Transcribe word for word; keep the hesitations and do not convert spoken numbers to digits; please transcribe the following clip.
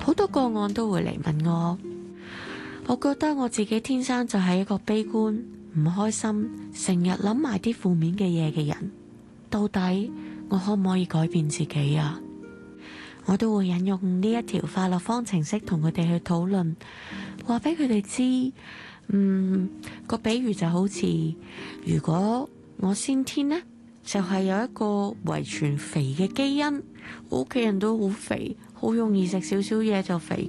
好多個案都會嚟問我，我覺得我自己天生就係一個悲觀、唔開心、成日諗埋啲負面嘅嘢嘅人。到底我可唔可以改變自己啊？我都會引用呢一條快樂方程式同佢哋去討論，話俾佢哋知。嗯，個比喻就好似，如果我先天呢，就係有一個遺傳肥嘅基因，我屋企人都好肥，好容易食少少嘢就肥